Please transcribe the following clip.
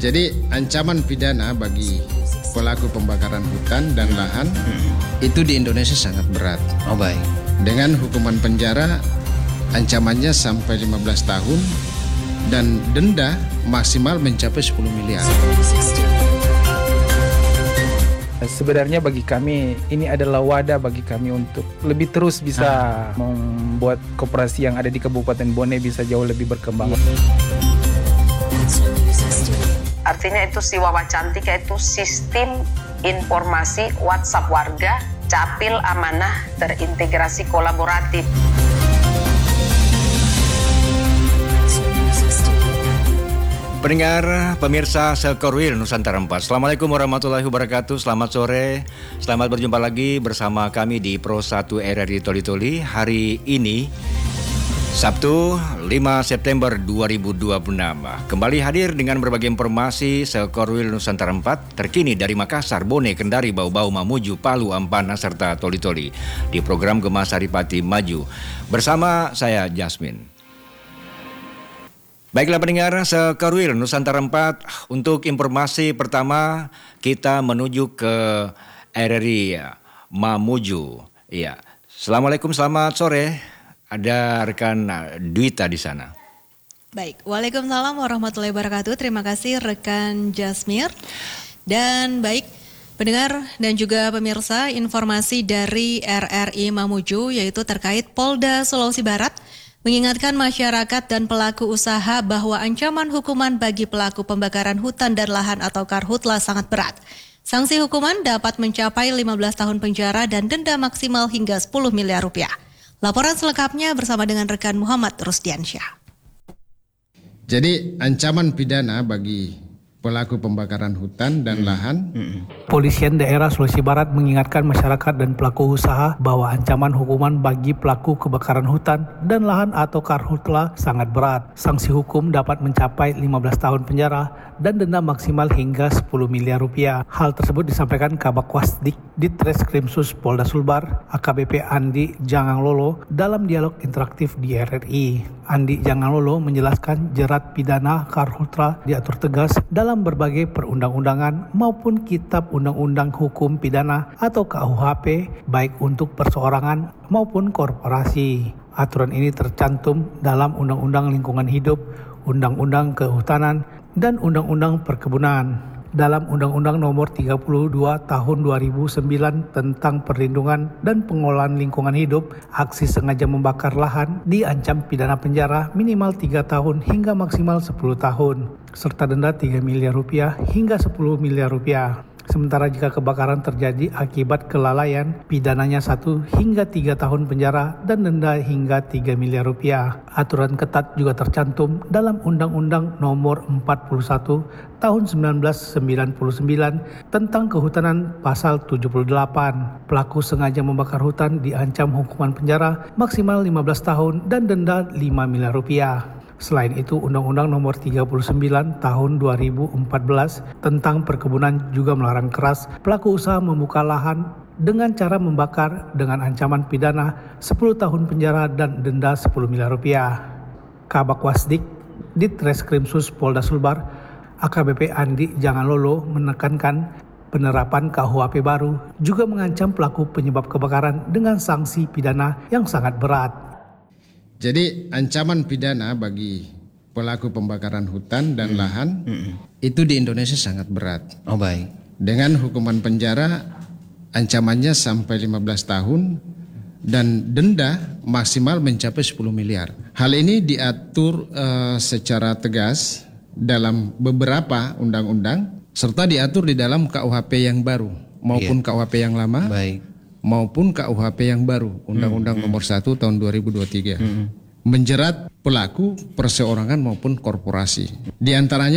Jadi ancaman pidana bagi pelaku pembakaran hutan dan lahan itu di Indonesia sangat berat. Oh baik. Dengan hukuman penjara ancamannya sampai 15 tahun dan denda maksimal mencapai 10 miliar. Sebenarnya bagi kami ini adalah wadah bagi kami untuk lebih terus bisa membuat koperasi yang ada di Kabupaten Bone bisa jauh lebih berkembang. Artinya itu si Wawa Cantika itu sistem informasi WhatsApp warga, capil amanah terintegrasi kolaboratif. Pendengar, pemirsa Sekorwil Nusantara 4. Assalamualaikum warahmatullahi wabarakatuh. Selamat sore. Selamat berjumpa lagi bersama kami di Pro 1 RRI Toli-Toli. Hari ini Sabtu 5 September 2026. Kembali hadir dengan berbagai informasi Sekorwil Nusantara 4 terkini dari Makassar, Bone, Kendari, Bau-Bau, Mamuju, Palu, Ampana serta Toli-Toli di program Gema Saripati Maju bersama saya Jasmine. Baiklah pendengar Sekorwil Nusantara 4, untuk informasi pertama kita menuju ke RRI Mamuju. Iya. Assalamualaikum, selamat sore. Ada rekan Dwita di sana. Baik, Waalaikumsalam warahmatullahi wabarakatuh. Terima kasih rekan Jasmir. Dan baik pendengar dan juga pemirsa, informasi dari RRI Mamuju yaitu terkait Polda Sulawesi Barat mengingatkan masyarakat dan pelaku usaha bahwa ancaman hukuman bagi pelaku pembakaran hutan dan lahan atau karhutla sangat berat. Sanksi hukuman dapat mencapai 15 tahun penjara dan denda maksimal hingga 10 miliar rupiah. Laporan selengkapnya bersama dengan rekan Muhammad Rusdiansyah. Jadi ancaman pidana bagi pelaku pembakaran hutan dan lahan. Polisian daerah Sulawesi Barat mengingatkan masyarakat dan pelaku usaha bahwa ancaman hukuman bagi pelaku kebakaran hutan dan lahan atau karhutla sangat berat. Sanksi hukum dapat mencapai 15 tahun penjara dan denda maksimal hingga 10 miliar rupiah. Hal tersebut disampaikan Kabak-Wasdik Ditreskrimsus Polda Sulbar AKBP Andi Janganglolo dalam dialog interaktif di RRI. Andi Janganglolo menjelaskan jerat pidana karhutla diatur tegas dalam berbagai perundang-undangan maupun kitab undang-undang hukum pidana atau KUHP baik untuk perseorangan maupun korporasi. Aturan ini tercantum dalam Undang-Undang Lingkungan Hidup, Undang-Undang Kehutanan, dan Undang-Undang Perkebunan. Dalam Undang-Undang Nomor 32 Tahun 2009 tentang Perlindungan dan Pengelolaan Lingkungan Hidup, aksi sengaja membakar lahan diancam pidana penjara minimal 3 tahun hingga maksimal 10 tahun, serta denda 3 miliar rupiah hingga 10 miliar rupiah. Sementara jika kebakaran terjadi akibat kelalaian, pidananya 1 hingga 3 tahun penjara dan denda hingga 3 miliar rupiah. Aturan ketat juga tercantum dalam Undang-Undang Nomor 41 Tahun 1999 tentang Kehutanan Pasal 78. Pelaku sengaja membakar hutan diancam hukuman penjara maksimal 15 tahun dan denda 5 miliar rupiah. Selain itu, Undang-Undang Nomor 39 Tahun 2014 tentang perkebunan juga melarang keras pelaku usaha membuka lahan dengan cara membakar dengan ancaman pidana 10 tahun penjara dan denda 10 miliar rupiah. Kabak-Wasdik Ditreskrimsus Polda Sulbar AKBP Andi Janganglolo menekankan penerapan KUHP baru juga mengancam pelaku penyebab kebakaran dengan sanksi pidana yang sangat berat. Jadi ancaman pidana bagi pelaku pembakaran hutan dan lahan itu di Indonesia sangat berat. Oh baik. Dengan hukuman penjara ancamannya sampai 15 tahun dan denda maksimal mencapai 10 miliar. Hal ini diatur secara tegas dalam beberapa undang-undang serta diatur di dalam KUHP yang baru maupun KUHP yang lama. Baik. Maupun KUHP yang baru, Undang-Undang Nomor 1 Tahun 2023, menjerat pelaku perseorangan maupun korporasi. Di antaranya